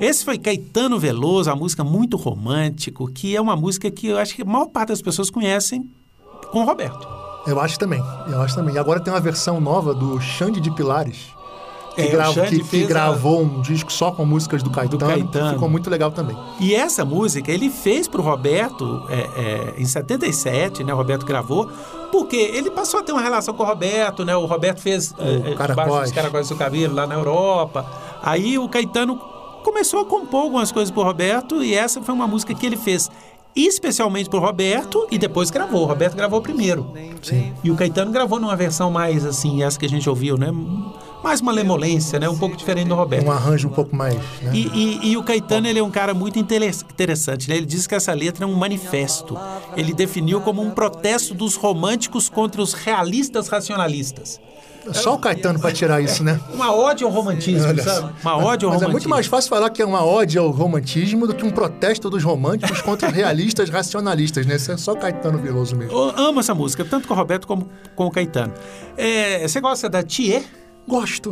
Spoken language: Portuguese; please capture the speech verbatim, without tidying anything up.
Esse foi Caetano Veloso, uma música muito romântico, que é uma música que eu acho que a maior parte das pessoas conhecem com o Roberto. Eu acho também, eu acho também. E agora tem uma versão nova do Xande de Pilares, que, É, grava, o Xande que, que fez a- gravou um disco só com músicas do Caetano, Do Caetano. que ficou muito legal também. E essa música ele fez pro Roberto é, é, em setenta e sete, né? O Roberto gravou, porque ele passou a ter uma relação com o Roberto, né? O Roberto fez é, Caracóis. os Caracóis do Seu Cabelo lá na Europa. Aí o Caetano começou a compor algumas coisas pro Roberto e essa foi uma música que ele fez especialmente pro Roberto e depois gravou. O Roberto gravou primeiro. Sim. E o Caetano gravou numa versão mais assim, essa que a gente ouviu, né? Mais malemolência, né? Um pouco diferente do Roberto. Um arranjo um pouco mais, né? E, e- e o Caetano, ele é um cara muito intele- interessante, né? Ele diz que essa letra é um manifesto. Ele definiu como um protesto dos românticos contra os realistas racionalistas. Só o Caetano para tirar isso, né? Uma ode ao romantismo, Olha sabe? só. Uma ode ao Mas romantismo. é muito mais fácil falar que é uma ode ao romantismo do que um protesto dos românticos contra os realistas racionalistas, né? Isso é só Caetano Veloso mesmo. Eu amo essa música, tanto com o Roberto como com o Caetano. É, você gosta da Thier? Gosto.